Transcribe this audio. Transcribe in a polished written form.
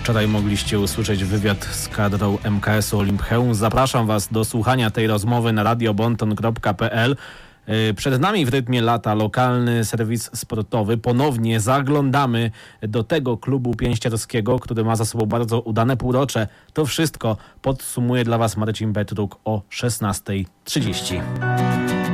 Wczoraj mogliście usłyszeć wywiad z kadrą MKS-u Olimpeum. Zapraszam Was do słuchania tej rozmowy na radiobonton.pl. Przed nami w rytmie lata lokalny serwis sportowy. Ponownie zaglądamy do tego klubu pięściarskiego, który ma za sobą bardzo udane półrocze. To wszystko podsumuje dla Was Marcin Petruk o 16:30.